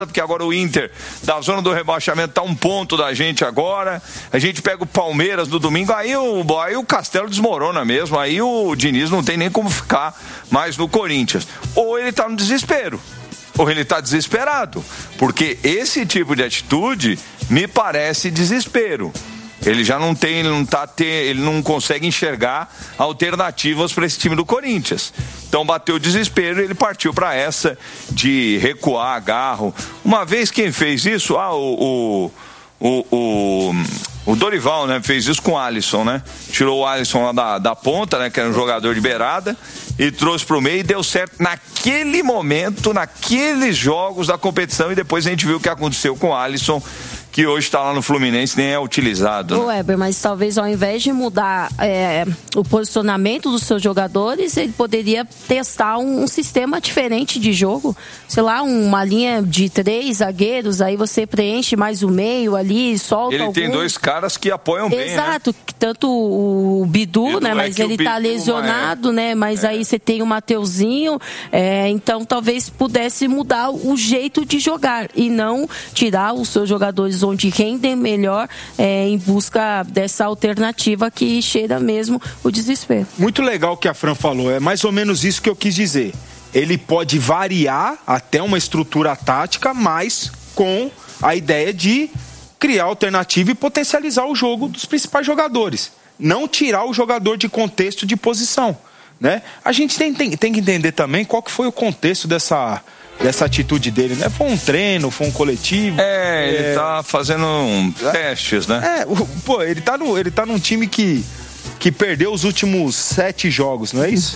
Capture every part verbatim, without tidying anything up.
porque agora o Inter da zona do rebaixamento está um ponto da gente agora, a gente pega o Palmeiras no domingo, aí o, aí o Castelo desmorona mesmo, aí o Diniz não tem nem como ficar mais no Corinthians. Ou ele está no desespero, ou ele está desesperado, porque esse tipo de atitude me parece desespero. Ele já não tem, ele não tá ter, ele não consegue enxergar alternativas para esse time do Corinthians. Então bateu o desespero e ele partiu para essa de recuar agarro. Uma vez quem fez isso, ah, o, o, o, o, o Dorival, né, fez isso com o Alisson, né? Tirou o Alisson lá da, da ponta, né, que era um jogador de beirada, e trouxe para o meio e deu certo naquele momento, naqueles jogos da competição, e depois a gente viu o que aconteceu com o Alisson, que hoje está lá no Fluminense, nem é utilizado. Né? Ô, Weber, mas talvez ao invés de mudar é, o posicionamento dos seus jogadores, ele poderia testar um, um sistema diferente de jogo. Sei lá, uma linha de três zagueiros, aí você preenche mais o meio ali, solta Ele algum... tem dois caras que apoiam bem, Exato, né? Tanto o Bidu, Bidu né? Mas é ele tá lesionado, é... né? Mas é. aí você tem o Mateuzinho, é, então talvez pudesse mudar o jeito de jogar e não tirar os seus jogadores onde rendem melhor é, em busca dessa alternativa que cheira mesmo o desespero. Muito legal o que a Fran falou, é mais ou menos isso que eu quis dizer. Ele pode variar até uma estrutura tática, mas com a ideia de criar alternativa e potencializar o jogo dos principais jogadores. Não tirar o jogador de contexto de posição, né? A gente tem, tem, tem que entender também qual que foi o contexto dessa... dessa atitude dele, né? Foi um treino, foi um coletivo. É, ele é... tá fazendo um... testes, né? É, pô, ele tá, no, ele tá num time que, que perdeu os últimos sete jogos, não é isso?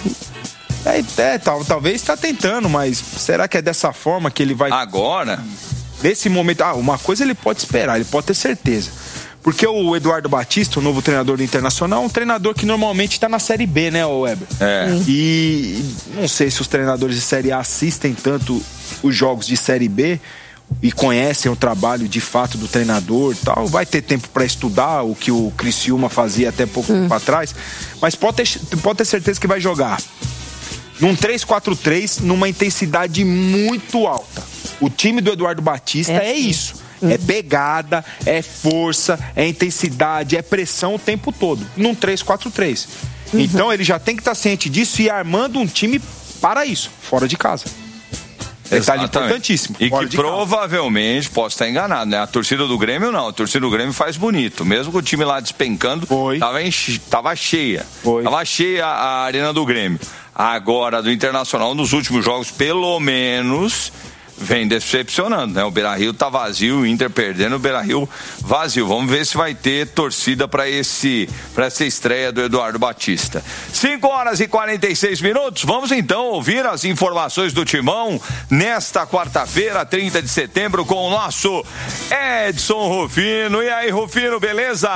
É, é tal, talvez tá tentando, mas será que é dessa forma que ele vai... Agora? Nesse momento, ah, uma coisa ele pode esperar, ele pode ter certeza. Porque o Eduardo Batista, o novo treinador do Internacional, é um treinador que normalmente está na Série B, né, Weber? É. E não sei se os treinadores de Série A assistem tanto os jogos de Série B e conhecem o trabalho de fato do treinador e tal. Vai ter tempo para estudar o que o Criciúma fazia até pouco tempo hum. atrás. Mas pode ter, pode ter certeza que vai jogar num três quatro três, numa intensidade muito alta. O time do Eduardo Batista é, é isso. Uhum. É pegada, é força, é intensidade, é pressão o tempo todo. Num três quatro três. Uhum. Então ele já tem que estar ciente disso e armando um time para isso, fora de casa. Detalhe importantíssimo. E que provavelmente, posso estar enganado, né? A torcida do Grêmio não. A torcida do Grêmio faz bonito. Mesmo com o time lá despencando, Foi. Tava, enche... tava cheia. Foi. Tava cheia a arena do Grêmio. Agora, do Internacional, nos últimos jogos, pelo menos... vem decepcionando, né? O Beira-Rio tá vazio, o Inter perdendo, o Beira-Rio vazio. Vamos ver se vai ter torcida para esse, para essa estreia do Eduardo Batista. cinco horas e quarenta e seis minutos. Vamos então ouvir as informações do Timão nesta quarta-feira, trinta de setembro, com o nosso Edson Rufino. E aí, Rufino, beleza?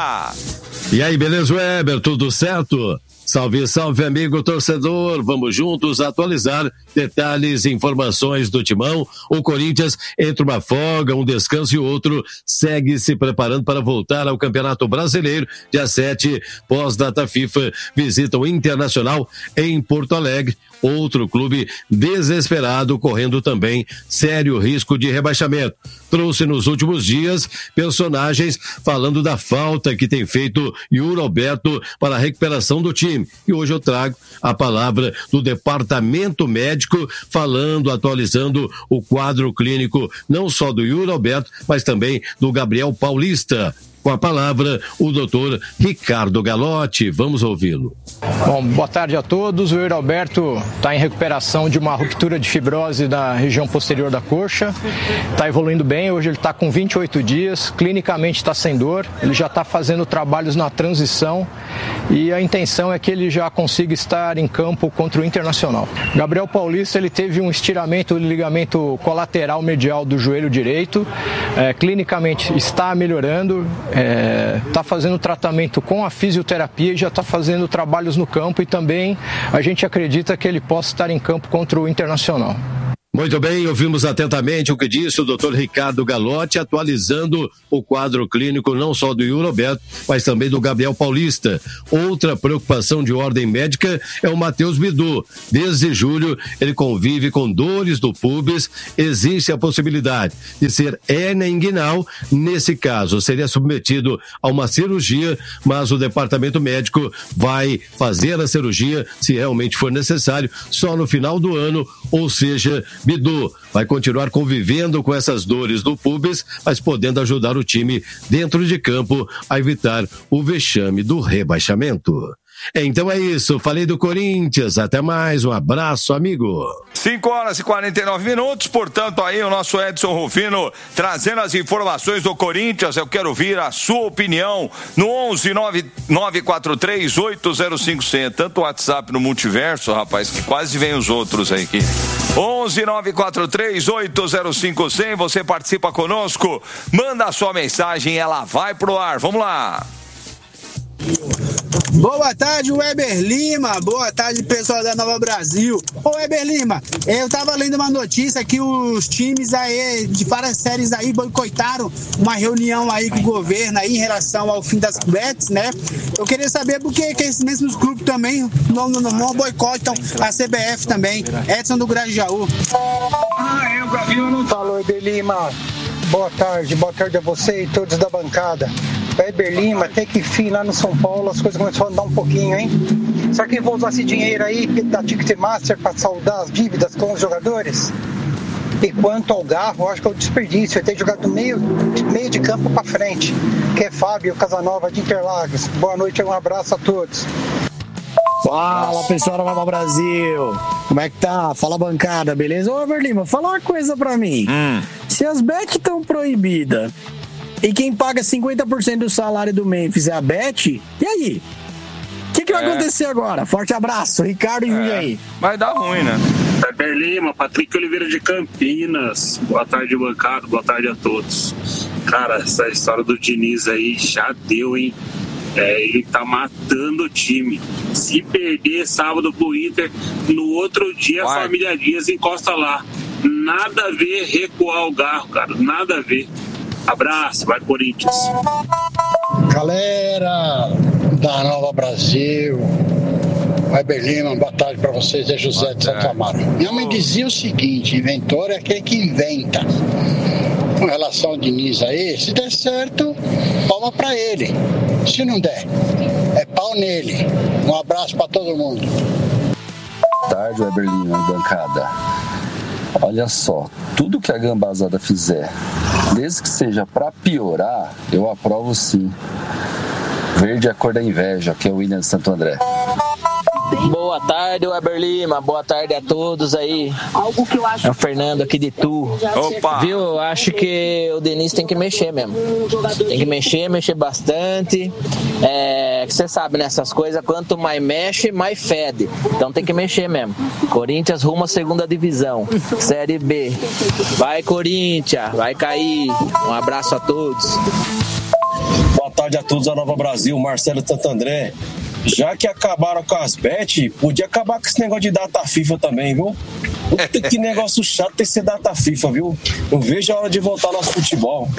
E aí, beleza, Weber? Tudo certo? Salve, salve, amigo torcedor. Vamos juntos atualizar detalhes e informações do Timão. O Corinthians, entre uma folga, um descanso e outro, segue se preparando para voltar ao Campeonato Brasileiro. Dia sete, pós-data FIFA, visita o Internacional em Porto Alegre. Outro clube desesperado, correndo também sério risco de rebaixamento. Trouxe nos últimos dias personagens falando da falta que tem feito Yuri Alberto para a recuperação do time. E hoje eu trago a palavra do departamento médico falando, atualizando o quadro clínico não só do Yuri Alberto, mas também do Gabriel Paulista. Com a palavra, o doutor Ricardo Galotti. Vamos ouvi-lo. Bom, boa tarde a todos. O Yuri Alberto está em recuperação de uma ruptura de fibrose da região posterior da coxa. Está evoluindo bem. Hoje ele está com vinte e oito dias. Clinicamente está sem dor. Ele já está fazendo trabalhos na transição. E a intenção é que ele já consiga estar em campo contra o Internacional. Gabriel Paulista, ele teve um estiramento do ligamento colateral medial do joelho direito. É, clinicamente está melhorando. Está é, fazendo tratamento com a fisioterapia e já está fazendo trabalhos no campo, e também a gente acredita que ele possa estar em campo contra o Internacional. Muito bem, ouvimos atentamente o que disse o doutor Ricardo Galotti, atualizando o quadro clínico não só do Yuri Alberto, mas também do Gabriel Paulista. Outra preocupação de ordem médica é o Matheus Bidu. Desde julho, ele convive com dores do pubis. Existe a possibilidade de ser hérnia inguinal. Nesse caso, seria submetido a uma cirurgia, mas o departamento médico vai fazer a cirurgia, se realmente for necessário, só no final do ano, ou seja, Bidu vai continuar convivendo com essas dores do pubis, mas podendo ajudar o time dentro de campo a evitar o vexame do rebaixamento. Então é isso, falei do Corinthians, até mais, um abraço, amigo. cinco horas e quarenta e nove minutos, portanto aí o nosso Edson Rufino trazendo as informações do Corinthians. Eu quero ouvir a sua opinião no onze nove quatro três oito zero cinco zero zero, tanto o WhatsApp no multiverso, rapaz, que quase vem os outros aí aqui. onze nove quatro três oito zero cinco zero zero, você participa conosco, manda a sua mensagem e ela vai pro ar, vamos lá. Boa tarde, Weber Lima. Boa tarde, pessoal da Nova Brasil. Ô, Weber Lima, eu tava lendo uma notícia que os times aí de várias séries aí boicotaram uma reunião aí com o governo aí em relação ao fim das bets, né? Eu queria saber por que, que esses mesmos clubes também não, não, não boicotam a C B F também. Edson do Grajaú. Ah, eu, Gabriel, não falou, Weber Lima. Boa tarde, boa tarde a você e todos da bancada. Weber Lima, até que enfim, lá no São Paulo as coisas começaram a andar um pouquinho, hein? Será que vou usar esse dinheiro aí da Ticketmaster para saldar as dívidas com os jogadores? E quanto ao Garro, eu acho que é um desperdício, ele tem jogado do meio, meio de campo para frente, que é Fábio Casanova de Interlagos. Boa noite e um abraço a todos. Fala, pessoal da Nova Brasil, como é que tá? Fala, bancada, beleza? Ô, Weber Lima, fala uma coisa pra mim. Hum. Se as bets estão proibidas e quem paga cinquenta por cento do salário do Memphis é a Bet, e aí? O que, que vai é. acontecer agora? Forte abraço, Ricardo e é. aí. Vai dar ruim, né? Weber Lima, Patrick Oliveira de Campinas. Boa tarde, bancada, boa tarde a todos. Cara, essa história do Diniz aí já deu, hein? É, ele tá matando o time. Se perder sábado pro Inter, no outro dia vai. A família Dias encosta lá. Nada a ver recuar o Garro, cara. Nada a ver. Abraço, vai Corinthians. Galera da Nova Brasil, Weber Lima, boa tarde pra vocês, é José de Santo Amaro. Minha mãe dizia o seguinte: inventor é aquele que inventa. Com relação ao Diniz aí, se der certo, palma pra ele. Se não der, é pau nele. Um abraço pra todo mundo. Boa tarde, Weber Lima, bancada. Olha só, tudo que a gambazada fizer, desde que seja pra piorar, eu aprovo sim. Verde é a cor da inveja, que é o William de Santo André. Boa tarde, Weber Lima. Boa tarde a todos aí. Algo que eu acho. É o Fernando aqui de Tu. Opa! Viu? Eu acho que o Denis tem que mexer mesmo. Tem que mexer, mexer bastante. É, que você sabe nessas coisas, quanto mais mexe, mais fede. Então tem que mexer mesmo. Corinthians rumo à segunda divisão. Série B. Vai, Corinthians. Vai cair. Um abraço a todos. Boa tarde a todos da Nova Brasil. Marcelo de Santo André. Já que acabaram com as bet, podia acabar com esse negócio de data FIFA também, viu? Puta, que negócio chato ter que ser data FIFA, viu? Eu vejo a hora de voltar nosso futebol.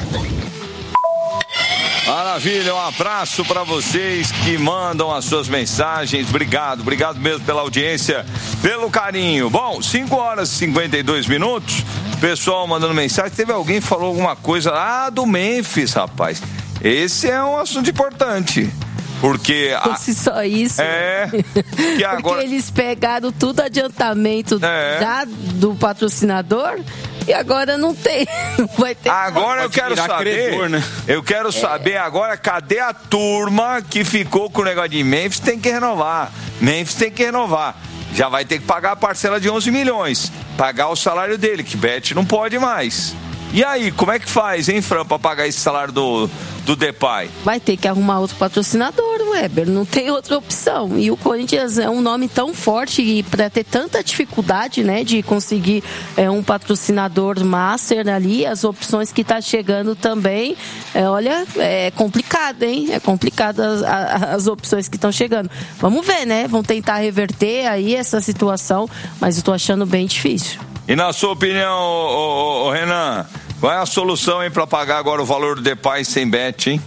Maravilha, um abraço para vocês que mandam as suas mensagens. Obrigado, obrigado mesmo pela audiência, pelo carinho. Bom, cinco horas e cinquenta e dois minutos. Pessoal mandando mensagem. Teve alguém que falou alguma coisa ah, do Memphis, rapaz. Esse é um assunto importante. Porque a... Se só isso. É. Que agora... Porque eles pegaram tudo adiantamento é. já do patrocinador e agora não tem. Não vai ter. Agora eu quero saber. Credor, né? Eu quero é. saber agora cadê a turma que ficou com o negócio de Memphis? Tem que renovar. Memphis tem que renovar. Já vai ter que pagar a parcela de onze milhões. Pagar o salário dele, que Bet não pode mais. E aí, como é que faz, hein, Fran, pra pagar esse salário do, do Depay? Vai ter que arrumar outro patrocinador, Weber, não tem outra opção. E o Corinthians é um nome tão forte e para ter tanta dificuldade, né, de conseguir é, um patrocinador master ali, as opções que tá chegando também, é, olha, é complicado, hein? É complicado as, as opções que estão chegando. Vamos ver, né? Vão tentar reverter aí essa situação, mas eu tô achando bem difícil. E na sua opinião, ô, ô, ô, Renan, qual é a solução aí para pagar agora o valor do Depay sem bet, hein?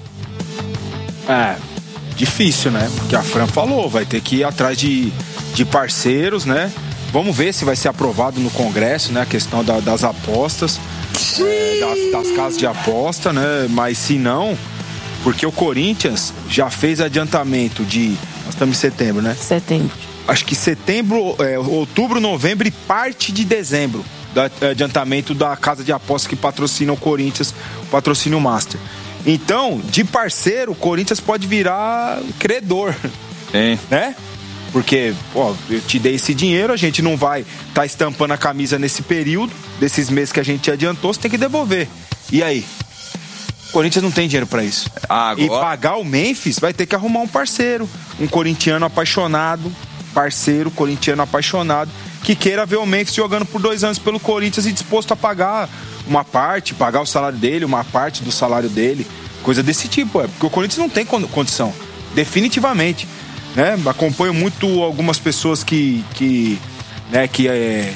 É, difícil, né? Porque a Fran falou, vai ter que ir atrás de, de parceiros, né? Vamos ver se vai ser aprovado no Congresso, né? A questão da, das apostas, é, das, das casas de aposta, né? Mas se não, porque o Corinthians já fez adiantamento de... Nós estamos em setembro, né? Setembro. Acho que setembro, é, outubro, novembro e parte de dezembro. Do adiantamento da casa de aposta que patrocina o Corinthians, o patrocínio Master. Então, de parceiro, o Corinthians pode virar credor. Sim. Né? Porque, ó, eu te dei esse dinheiro, a gente não vai estar tá estampando a camisa nesse período, desses meses que a gente adiantou, você tem que devolver. E aí? O Corinthians não tem dinheiro pra isso. Agora... E pagar o Memphis vai ter que arrumar um parceiro, um corintiano apaixonado, parceiro corintiano apaixonado, que queira ver o Memphis jogando por dois anos pelo Corinthians e disposto a pagar uma parte, pagar o salário dele, uma parte do salário dele, coisa desse tipo, é, porque o Corinthians não tem condição, definitivamente, né? Acompanho muito algumas pessoas que, que, né, que, é,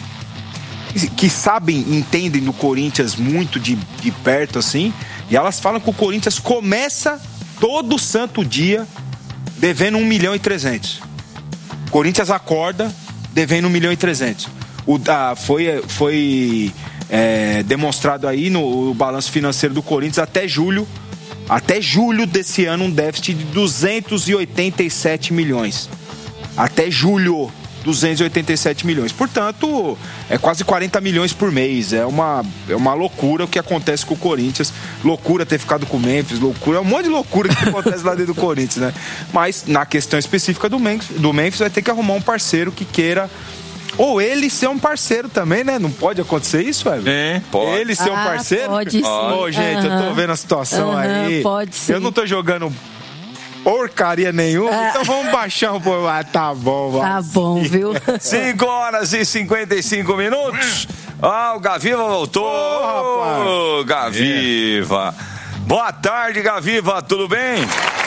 que sabem, entendem do Corinthians muito de, de perto, assim, e elas falam que o Corinthians começa todo santo dia devendo um milhão e trezentos. O Corinthians acorda devendo um milhão e trezentos. O, ah, foi foi é, demonstrado aí no, no balanço financeiro do Corinthians até julho, até julho desse ano, um déficit de duzentos e oitenta e sete milhões. Até julho, duzentos e oitenta e sete milhões. Portanto, é quase quarenta milhões por mês. É uma, é uma loucura o que acontece com o Corinthians. Loucura ter ficado com o Memphis, loucura, é um monte de loucura que acontece lá dentro do Corinthians, né? Mas na questão específica do Memphis, do Memphis, vai ter que arrumar um parceiro que queira, ou ele ser um parceiro também, né? Não pode acontecer isso, Ever? É, pode. Ele ser ah, um parceiro? Pode sim. Ô, oh, gente, uhum. eu tô vendo a situação uhum, aí. Pode sim. Eu não tô jogando porcaria nenhuma, ah. então vamos baixar um pouco. Ah, tá bom, vamos. Tá bom, viu? cinco horas e cinquenta e cinco minutos. Ah, o Gaviva voltou. Ô, oh, Gaviva. É. Boa tarde, Gaviva, tudo bem?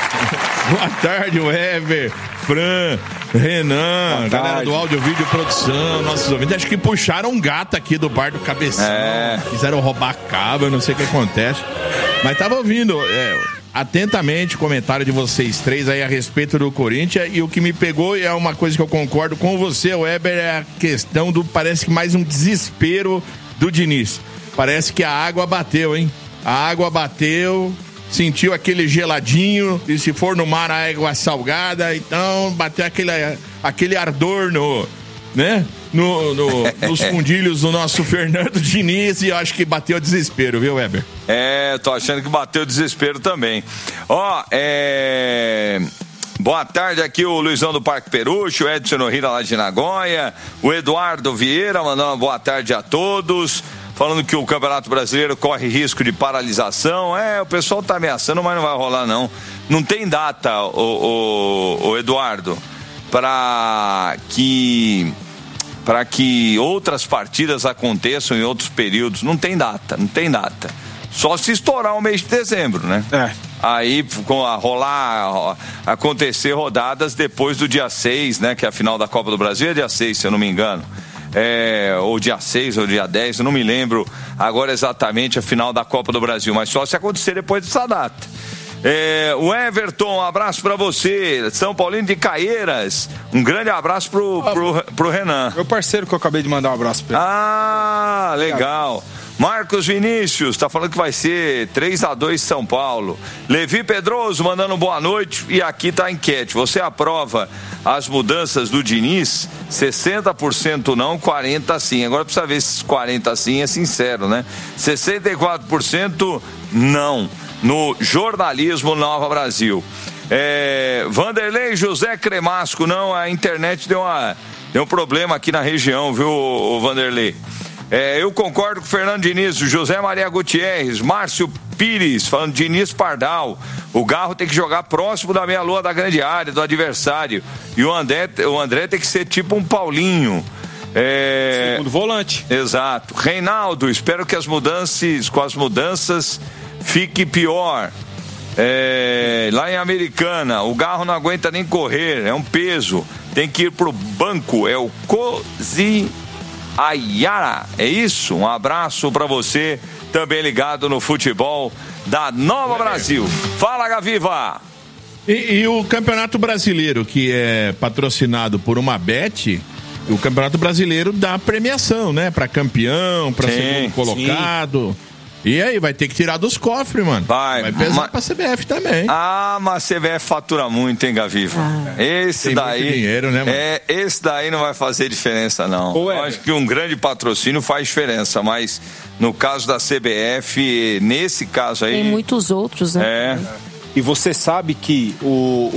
Boa tarde, Weber, Fran, Renan, galera do áudio, vídeo, produção, nossos ouvintes. Acho que puxaram um gato aqui do bar do Cabeção. É. Quiseram roubar cabo, eu não sei o que acontece. Mas tava ouvindo é, atentamente o comentário de vocês três aí a respeito do Corinthians. E o que me pegou, e é uma coisa que eu concordo com você, Weber, é a questão do, parece que mais um desespero do Diniz. Parece que a água bateu, hein? A água bateu... Sentiu aquele geladinho, e se for no mar a água salgada, então bateu aquele, aquele ardor no, né? No, no, nos fundilhos do nosso Fernando Diniz, e eu acho que bateu desespero, viu, Weber? É, tô achando que bateu desespero também. Ó, é... Boa tarde, aqui o Luizão do Parque Perucho, o Edson Norrira lá de Nagoya, o Eduardo Vieira mandando uma boa tarde a todos. Falando que o Campeonato Brasileiro corre risco de paralisação. É, o pessoal tá ameaçando, mas não vai rolar, não. Não tem data, o, o, o Eduardo, para que, para que outras partidas aconteçam em outros períodos. Não tem data, não tem data. Só se estourar o mês de dezembro, né? É. Aí, com a rolar, a, acontecer rodadas depois do dia seis, né? Que é a final da Copa do Brasil é dia seis, se eu não me engano. É, ou dia seis ou dia dez, eu não me lembro agora exatamente a final da Copa do Brasil, mas só se acontecer depois dessa data. É, o Everton, um abraço pra você, São Paulino de Caieiras, um grande abraço pro, pro, pro Renan. Meu parceiro que eu acabei de mandar um abraço pra ele. Ah, legal. Marcos Vinícius, tá falando que vai ser três a dois São Paulo. Levi Pedroso mandando boa noite, e aqui tá a enquete. Você aprova as mudanças do Diniz? sessenta por cento não, quarenta por cento sim. Agora precisa ver se quarenta por cento sim é sincero, né? sessenta e quatro por cento não. No Jornalismo Nova Brasil. É, Vanderlei José Cremasco, não, a internet deu, uma, deu um problema aqui na região, viu, o Vanderlei? É, eu concordo com o Fernando Diniz, José Maria Gutierrez, Márcio Pires, falando de Diniz Pardal. O Garro tem que jogar próximo da meia-lua da grande área, do adversário. E o André, o André tem que ser tipo um Paulinho. É... Segundo volante. Exato. Reinaldo, espero que as mudanças, com as mudanças, fique pior. É... Lá em Americana, o Garro não aguenta nem correr, é um peso. Tem que ir pro banco, é o Cozi... Ayara. É isso? Um abraço para você, também ligado no futebol da Nova Brasil. Fala, Gaviva! E, e o Campeonato Brasileiro, que é patrocinado por uma Bet, o Campeonato Brasileiro dá premiação, né? Para campeão, para segundo colocado. Sim. E aí, vai ter que tirar dos cofres, mano. Vai. Vai pesar mas... pra C B F também. Ah, mas a C B F fatura muito, hein, Gaviva? Ah. Esse Tem daí... muito dinheiro, né, mano? É, esse daí não vai fazer diferença, não. Ué. Eu acho que um grande patrocínio faz diferença, mas no caso da C B F, nesse caso aí... Tem muitos outros, né? É. E você sabe que, o,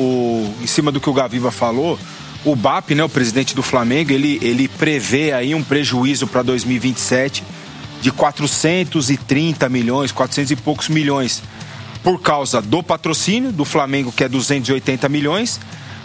o, em cima do que o Gaviva falou, o B A P, né, o presidente do Flamengo, ele, ele prevê aí um prejuízo para dois mil e vinte e sete de quatrocentos e trinta milhões, quatrocentos e poucos milhões, por causa do patrocínio do Flamengo, que é duzentos e oitenta milhões,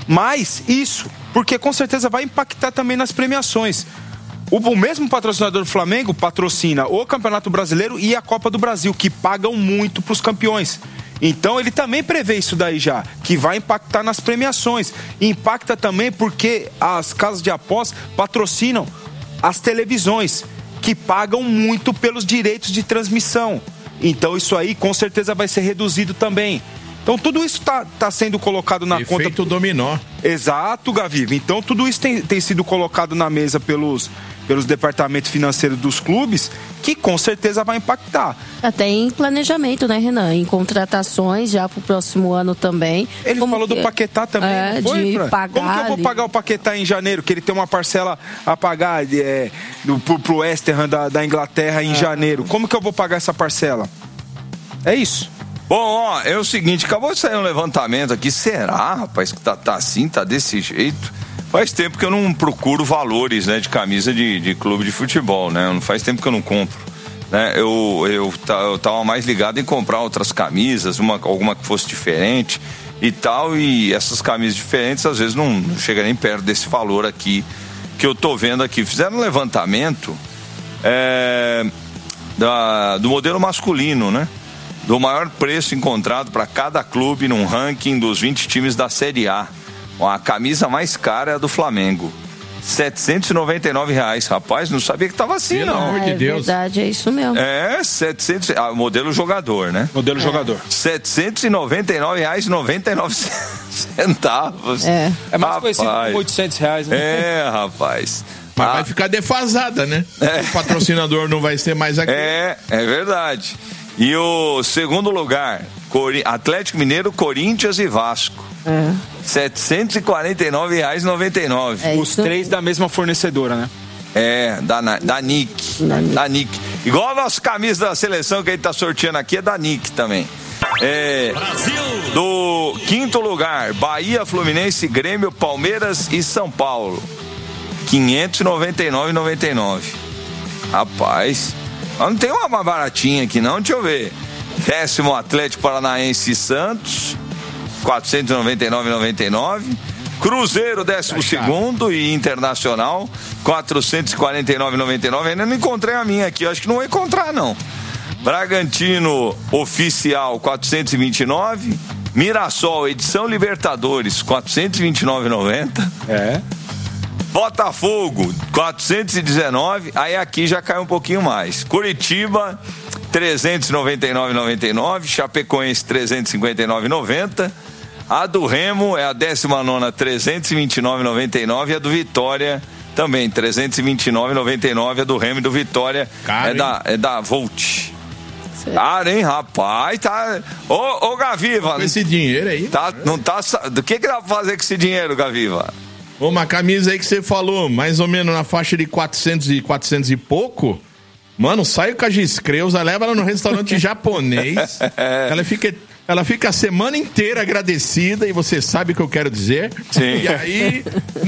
mas isso, porque com certeza vai impactar também nas premiações. O, o mesmo patrocinador do Flamengo patrocina o Campeonato Brasileiro e a Copa do Brasil, que pagam muito para os campeões. Então ele também prevê isso daí já, que vai impactar nas premiações. E impacta também porque as casas de apostas patrocinam as televisões, que pagam muito pelos direitos de transmissão. Então isso aí com certeza vai ser reduzido também. Então tudo isso está tá sendo colocado na Efeito conta... Efeito dominó. Exato, Gaviva. Então tudo isso tem, tem sido colocado na mesa pelos, pelos departamentos financeiros dos clubes, que com certeza vai impactar. Até em planejamento, né, Renan? Em contratações já para o próximo ano também. Ele Como falou que... do Paquetá também, é, não foi, de Fran? pagar Como que eu vou ali... pagar o Paquetá em janeiro? Que ele tem uma parcela a pagar é, do, pro, pro West Ham da, da Inglaterra em é. janeiro. Como que eu vou pagar essa parcela? É isso. Bom, ó, é o seguinte, acabou de sair um levantamento aqui. Será, rapaz, que tá, tá assim, tá desse jeito? Faz tempo que eu não procuro valores, né, de camisa de, de clube de futebol, né? Não faz tempo que eu não compro, né? Eu, eu, eu tava mais ligado em comprar outras camisas, uma, alguma que fosse diferente e tal, e essas camisas diferentes às vezes não, não chega nem perto desse valor aqui que eu tô vendo aqui. Fizeram um levantamento é, da, do modelo masculino, né? Do maior preço encontrado para cada clube num ranking dos vinte times da Série A. A camisa mais cara é a do Flamengo. setecentos e noventa e nove reais. Rapaz, não sabia que tava assim, Pelo não. amor de Deus. É verdade, é isso mesmo. É, setecentos... Ah, modelo jogador, né? Modelo é. jogador. setecentos e noventa e nove reais e noventa e nove centavos. É. É mais rapaz. Conhecido como oitocentos reais, né? É, rapaz. Mas ah. vai ficar defasada, né? É. O patrocinador não vai ser mais aqui. É, é verdade. E o segundo lugar, Atlético Mineiro, Corinthians e Vasco. É. setecentos e quarenta e nove reais e noventa e nove. É Os três da mesma fornecedora, né? É, da, da Nick. Da, da Nick. Igual a nossa camisa da seleção que a gente tá sorteando aqui é da Nick também. É, Brasil! Do quinto lugar, Bahia, Fluminense, Grêmio, Palmeiras e São Paulo. quinhentos e noventa e nove reais e noventa e nove. Rapaz... Não tem uma mais baratinha aqui não, deixa eu ver. Décimo, Atlético Paranaense e Santos, quatrocentos e noventa e nove reais e noventa e nove. Cruzeiro, décimo segundo e Internacional, quatrocentos e quarenta e nove reais e noventa e nove. Ainda não encontrei a minha aqui, eu acho que não vou encontrar não. Bragantino Oficial, quatrocentos e vinte e nove. Mirassol, edição Libertadores, quatrocentos e vinte e nove reais e noventa centavos. É. Botafogo, quatrocentos e dezenove, aí aqui já cai um pouquinho mais. Curitiba, trezentos e noventa e nove reais e noventa e nove, Chapecoense, trezentos e cinquenta e nove reais e noventa. A do Remo é a décima nona, trezentos e vinte e nove reais e noventa e nove, e a do Vitória também, trezentos e vinte e nove reais e noventa e nove, a do Remo e do Vitória Cara, é, da, é da Volt. Cara, hein, rapaz, tá... Ô, ô Gaviva... Com esse dinheiro aí... Tá, não tá... Do que que dá pra fazer com esse dinheiro, Gaviva? Uma camisa aí que você falou, mais ou menos na faixa de quatrocentos e quatrocentos e pouco. Mano, sai com a Giscreusa, leva ela no restaurante japonês. Ela fica, ela fica a semana inteira agradecida, e você sabe o que eu quero dizer. Sim. E aí,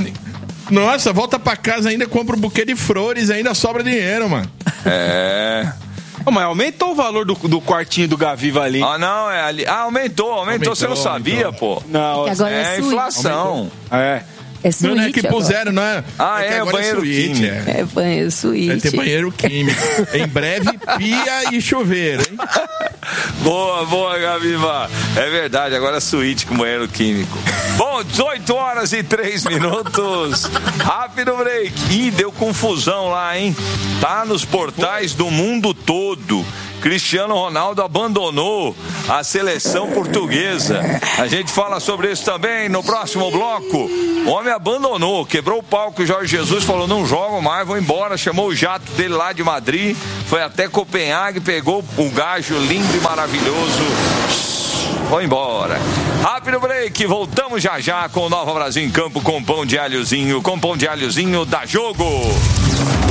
nossa, volta pra casa ainda, compra um buquê de flores, ainda sobra dinheiro, mano. É... Oh, mas aumentou o valor do, do quartinho do Gaviva ali. Ah, não, é ali. Ah, aumentou, aumentou, aumentou você não sabia, aumentou. Pô? Não, é, agora é, é inflação. Aumentou. É. É suíte, não é que puseram, não é? Ah, é, é, é banheiro é suíte, químico. É. é banheiro suíte. Vai ter banheiro químico. Em breve, pia e chuveiro, hein? Boa, boa, Gabiva. É verdade, agora suíte com banheiro químico. Bom, dezoito horas e três minutos. Rápido break. Ih, deu confusão lá, hein? Tá nos portais do mundo todo. Cristiano Ronaldo abandonou a seleção portuguesa. A gente fala sobre isso também no próximo bloco. O homem abandonou, quebrou o palco. Jorge Jesus falou: não jogo mais, vou embora. Chamou o jato dele lá de Madrid, foi até Copenhague, pegou o gajo lindo e maravilhoso. Foi embora. Rápido break, voltamos já já com o Nova Brasil em Campo, com pão de alhozinho, com pão de alhozinho da Jogo.